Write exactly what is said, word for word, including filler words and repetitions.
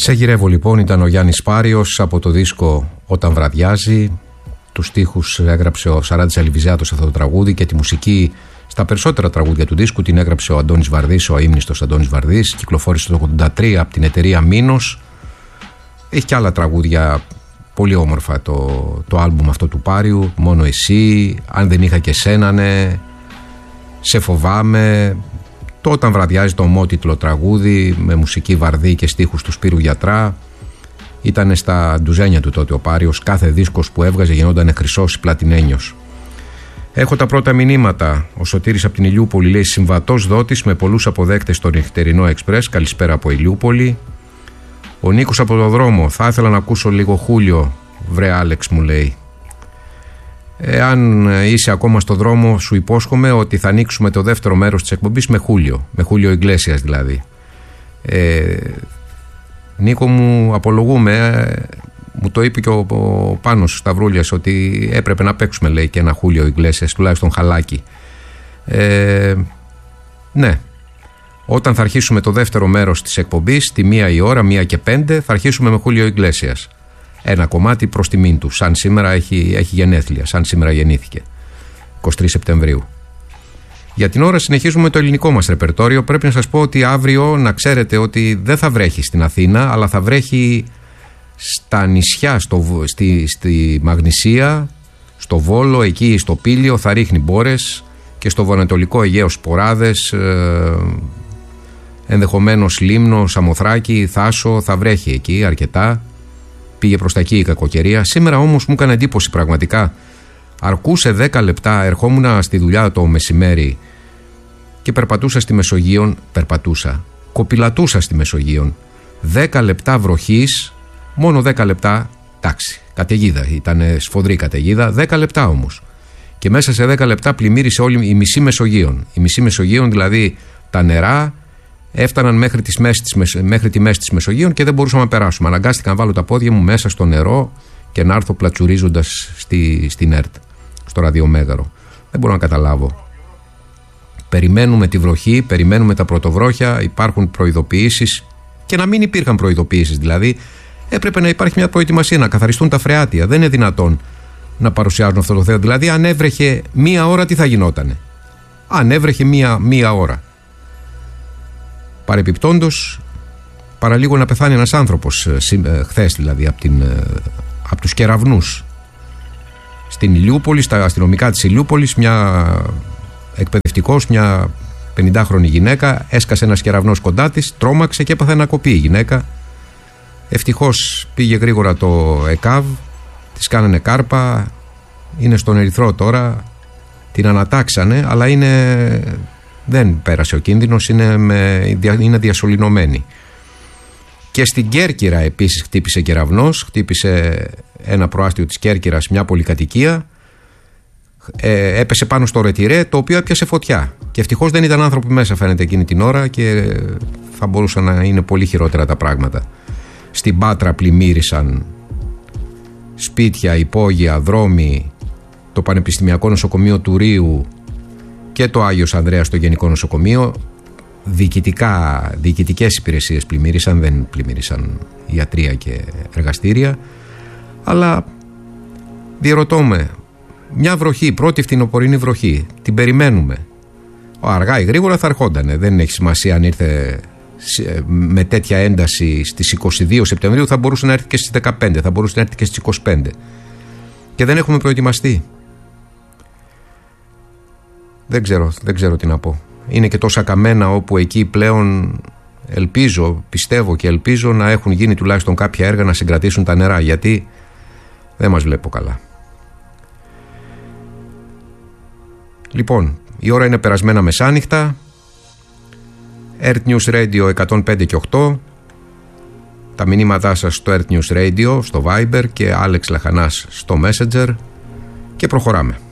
Σε γυρεύω λοιπόν ήταν ο Γιάννης Πάριος από το δίσκο «Όταν βραδιάζει». Τους στίχους έγραψε ο Σαράντης Αλιβιζιάτος αυτό το τραγούδι και τη μουσική στα περισσότερα τραγούδια του δίσκου την έγραψε ο Αντώνης Βαρδής, ο αείμνηστος Αντώνης Βαρδής. Κυκλοφόρησε το ογδόντα τρία από την εταιρεία Μήνος. Έχει και άλλα τραγούδια πολύ όμορφα το, το άλμπουμ αυτό του Πάριου. «Μόνο εσύ», «Αν δεν είχα και σένανε», «Σε φοβάμαι». Το «Όταν βραδιάζει» το ομότιτλο τραγούδι με μουσική Βαρδί και στίχους του Σπύρου Γιατρά. Ήταν στα ντουζένια του τότε ο Πάριος. Κάθε δίσκος που έβγαζε γινόταν χρυσός ή πλατινένιος. Έχω τα πρώτα μηνύματα. Ο Σωτήρης από την Ηλιούπολη λέει: συμβατός δότης με πολλούς αποδέκτες στο νυχτερινό εξπρές. Καλησπέρα από Ηλιούπολη. Ο Νίκος από το δρόμο: θα ήθελα να ακούσω λίγο Χούλιο. Βρε Άλεξ, μου λέει. Εάν είσαι ακόμα στο δρόμο, σου υπόσχομαι ότι θα ανοίξουμε το δεύτερο μέρος της εκπομπής με Χούλιο. Με Χούλιο Ιγκλέσιας δηλαδή. Ε, Νίκο μου, απολογούμε. Ε, μου το είπε και ο, ο Πάνος Σταυρούλιας ότι έπρεπε να παίξουμε, λέει, και ένα Χούλιο Ιγκλέσιας, τουλάχιστον χαλάκι. Ε, ναι. Όταν θα αρχίσουμε το δεύτερο μέρος της εκπομπής, τη μία η ώρα, μία και πέντε, θα αρχίσουμε με Χούλιο Ιγκλέσιας. Ένα κομμάτι προς τιμήν του. Σαν σήμερα έχει, έχει γενέθλια. Σαν σήμερα γεννήθηκε. εικοστή τρίτη Σεπτεμβρίου. Για την ώρα συνεχίζουμε το ελληνικό μας ρεπερτόριο. Πρέπει να σας πω ότι αύριο να ξέρετε ότι δεν θα βρέχει στην Αθήνα, αλλά θα βρέχει στα νησιά, στο, στη, στη Μαγνησία, στο Βόλο, εκεί στο Πήλιο θα ρίχνει μπόρες και στο βορειοανατολικό Αιγαίο σποράδες, ε, ενδεχομένως Λίμνο, Σαμοθράκη, Θάσο, θα βρέχει εκεί αρκετά. Πήγε προς τα εκεί η κακοκαιρία. Σήμερα όμως μου έκανε εντύπωση πραγματικά. Αρκούσε δέκα λεπτά, ερχόμουν στη δουλειά το μεσημέρι και περπατούσα στη Μεσογείον, περπατούσα, κοπηλατούσα στη Μεσογείον. δέκα λεπτά βροχής, μόνο δέκα λεπτά, εντάξει, καταιγίδα, ήταν σφοδρή καταιγίδα, δέκα λεπτά όμως. Και μέσα σε δέκα λεπτά πλημμύρισε όλη η μισή Μεσογείον. Η μισή Μεσογείον, δηλαδή τα νερά, έφταναν μέχρι, τις μέση, μέχρι τη μέση της Μεσογείων και δεν μπορούσαμε να περάσουμε. Αναγκάστηκα να βάλω τα πόδια μου μέσα στο νερό και να έρθω πλατσουρίζοντας στη, στην ΕΡΤ, στο ραδιομέγαρο. Δεν μπορώ να καταλάβω. Περιμένουμε τη βροχή, περιμένουμε τα πρωτοβρόχια, υπάρχουν προειδοποιήσεις και να μην υπήρχαν προειδοποιήσεις. Δηλαδή έπρεπε να υπάρχει μια προετοιμασία, να καθαριστούν τα φρεάτια. Δεν είναι δυνατόν να παρουσιάζουν αυτό το θέμα. Δηλαδή αν έβρεχε μία ώρα, τι θα γινότανε? Αν έβρεχε μία, μία ώρα. Παρεπιπτόντως, παραλίγο να πεθάνει ένας άνθρωπος, χθες δηλαδή, από, την, από τους κεραυνούς στην Ηλιούπολη, στα αστυνομικά της Ηλιούπολης. Μια εκπαιδευτικός, μια πενηντάχρονη γυναίκα, έσκασε ένας κεραυνός κοντά της, τρόμαξε και έπαθε να κοπεί η γυναίκα. Ευτυχώς πήγε γρήγορα το ΕΚΑΒ, της κάνανε κάρπα, είναι στον Ερυθρό τώρα, την ανατάξανε, αλλά είναι... δεν πέρασε ο κίνδυνος, είναι, με, είναι διασωληνωμένη. Και στην Κέρκυρα επίσης χτύπησε κεραυνός, χτύπησε ένα προάστιο της Κέρκυρας, μια πολυκατοικία, ε, έπεσε πάνω στο ρετυρέ, το οποίο έπιασε φωτιά. Και ευτυχώς δεν ήταν άνθρωποι μέσα, φαίνεται, εκείνη την ώρα, και θα μπορούσαν να είναι πολύ χειρότερα τα πράγματα. Στην Πάτρα πλημμύρισαν σπίτια, υπόγεια, δρόμοι, το Πανεπιστημιακό Νοσοκομείο του Ρίου και το Άγιος Ανδρέας στο Γενικό Νοσοκομείο. Διοικητικά, διοικητικές υπηρεσίες πλημμύρισαν, δεν πλημμύρισαν ιατρία και εργαστήρια. Αλλά διερωτώ με, μια βροχή, πρώτη φθινοπορεινή βροχή, την περιμένουμε. Αργά ή γρήγορα θα ερχόντανε. Δεν έχει σημασία αν ήρθε με τέτοια ένταση στις είκοσι δύο Σεπτεμβρίου, θα μπορούσε να έρθει και στις δεκαπέντε, θα μπορούσε να έρθει και στις είκοσι πέντε. Και δεν έχουμε προετοιμαστεί. Δεν ξέρω, δεν ξέρω τι να πω. Είναι και τόσα καμένα όπου εκεί πλέον ελπίζω, πιστεύω και ελπίζω να έχουν γίνει τουλάχιστον κάποια έργα να συγκρατήσουν τα νερά, γιατί δεν μας βλέπω καλά. Λοιπόν, η ώρα είναι περασμένα μεσάνυχτα. Earth News Radio εκατόν πέντε και οκτώ. Τα μηνύματά σας στο Earth News Radio, στο Viber, και Άλεξ Λαχανάς στο Messenger, και προχωράμε.